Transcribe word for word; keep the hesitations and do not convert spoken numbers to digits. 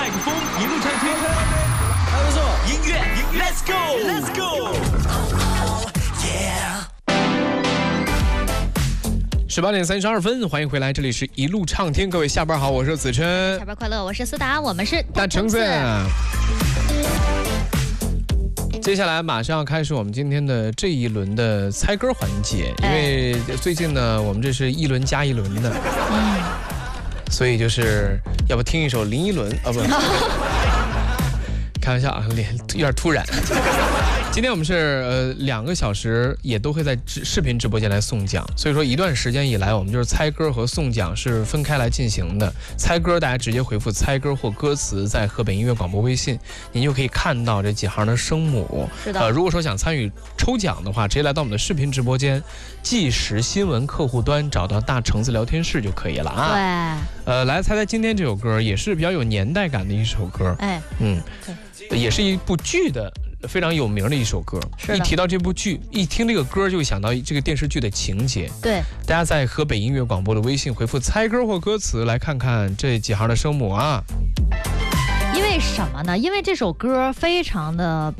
麦克风，一路畅听。 还不错， 音乐，Let's go，Let's go。 十八点三十二分，欢迎回来，这里是一路畅听，各位下班好，我是子琛。 下班快乐，我是思达，我们是大橙子。接下来马上要开始我们今天的这一轮的猜歌环节，因为最近呢，我们这是一轮加一轮的，嗯，所以就是要不听一首林依轮啊，不，开玩笑啊，有点突然。今天我们是呃两个小时，也都会在视频直播间来送奖，所以说一段时间以来，我们就是猜歌和送奖是分开来进行的。猜歌大家直接回复猜歌或歌词，在河北音乐广播微信，您就可以看到这几行的声母。 是的。 呃，如果说想参与抽奖的话，直接来到我们的视频直播间，即时新闻客户端找到大橙子聊天室就可以了啊。 对。 呃，来猜猜今天这首歌也是比较有年代感的一首歌。 哎。 嗯。对。也是一部剧的。非常有名的一首歌，一提到这部剧，一听这个歌就会想到这个电视剧的情节。 对， 大家在河北音乐广播的微信回复猜歌或歌词，来看看这几行的声母啊。 因为什么呢？因为这首歌非常的